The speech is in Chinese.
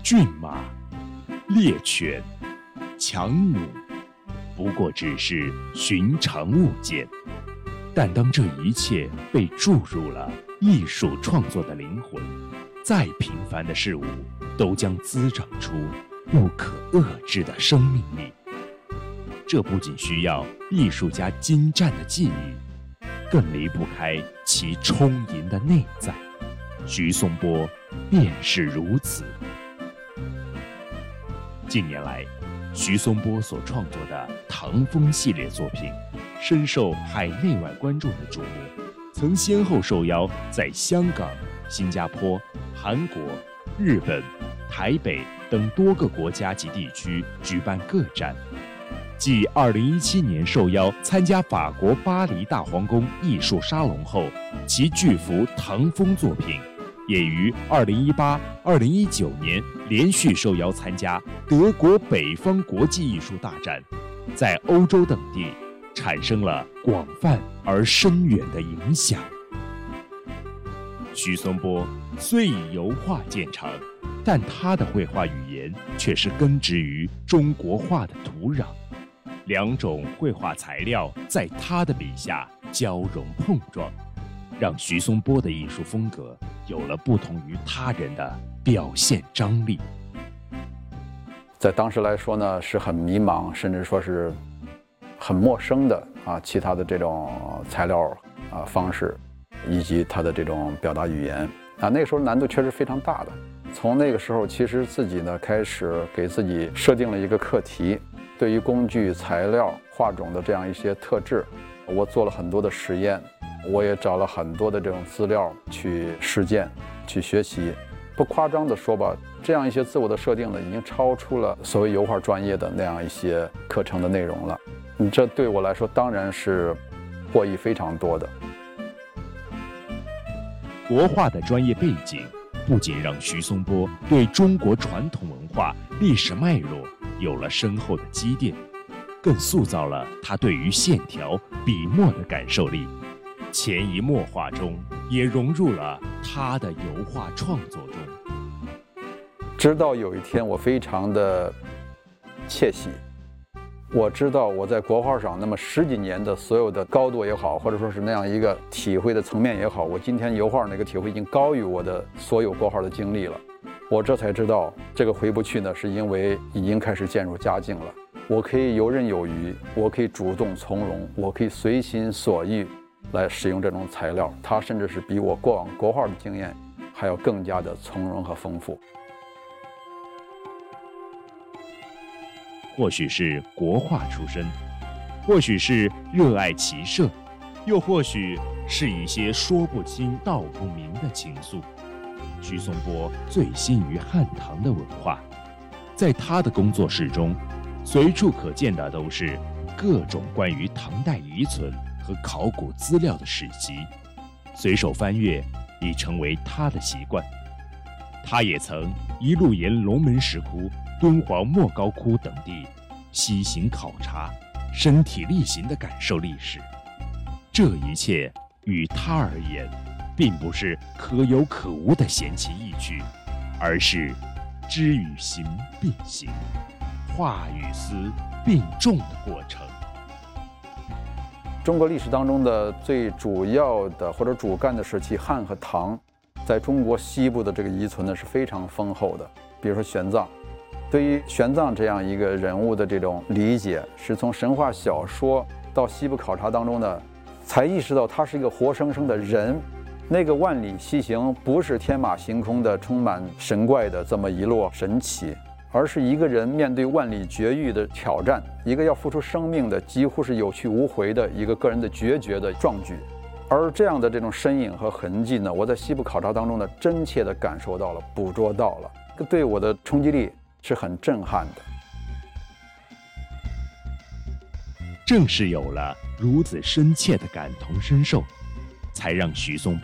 骏马、猎犬、强弩，不过只是寻常物件。但当这一切被注入了艺术创作的灵魂，再平凡的事物都将滋长出不可遏制的生命力。这不仅需要艺术家精湛的技艺，更离不开其充盈的内在。徐松波便是如此。近年来，徐松波所创作的唐风系列作品深受海内外观众的瞩目，曾先后受邀在香港、新加坡、韩国、日本、台北等多个国家及地区举办个展。继2017年受邀参加法国巴黎大皇宫艺术沙龙后，其巨幅唐风作品也于2018、2019年连续受邀参加德国北方国际艺术大展，在欧洲等地产生了广泛而深远的影响。徐松波虽以油画见长，但他的绘画语言却是根植于中国画的土壤。两种绘画材料在他的笔下交融碰撞，让徐松波的艺术风格有了不同于他人的表现张力。 在当时来说呢，是很迷茫，甚至说是很陌生的其他的这种材料方式，以及他的这种表达语言那个时候难度确实非常大的。从那个时候，其实自己呢开始给自己设定了一个课题，对于工具、材料、画种的这样一些特质，我做了很多的实验，我也找了很多的这种资料去实践、去学习。不夸张的说吧，这样一些自我的设定呢，已经超出了所谓油画专业的那样一些课程的内容了。这对我来说当然是获益非常多的。 国画的专业背景不仅让徐松波对中国传统文化历史脉络有了深厚的积淀，更塑造了他对于线条、笔墨的感受力，潜移默化中也融入了他的油画创作中。 直到有一天，我非常的窃喜，我知道我在国画上那么10几年的所有的高度也好，或者说是那样一个体会的层面也好，我今天油画那个体会已经高于我的所有国画的经历了。我这才知道，这个回不去呢，是因为已经开始渐入佳境了。我可以游刃有余，我可以主动从容，我可以随心所欲来使用这种材料，它甚至是比我过往国画的经验还要更加的从容和丰富。 或许是国画出身，或许是热爱骑射，又或许是一些说不清道不明的情愫。徐松波醉心于汉唐的文化，在他的工作室中，随处可见的都是各种关于唐代遗存和考古资料的史籍，随手翻阅已成为他的习惯。他也曾一路沿龙门石窟、敦煌莫高窟等地西行考察，身体力行地感受历史。这一切与他而言，并不是可有可无的闲情逸趣，而是知与行并行，画与思并重的过程。 中国历史当中的最主要的或者主干的时期，汉和唐，在中国西部的这个遗存呢是非常丰厚的。比如说玄奘，对于玄奘这样一个人物的这种理解，是从神话小说到西部考察当中呢，才意识到他是一个活生生的人。那个万里西行不是天马行空的充满神怪的这么一摞神奇，而是一个人面对万里绝域的挑战，一个要付出生命的几乎是有去无回的一个个人的决绝的壮举。而这样的这种身影和痕迹呢，我在西部考察当中呢，真切地感受到了，捕捉到了，这对我的冲击力是很震撼的。 正是有了如此深切的感同身受，才让徐松波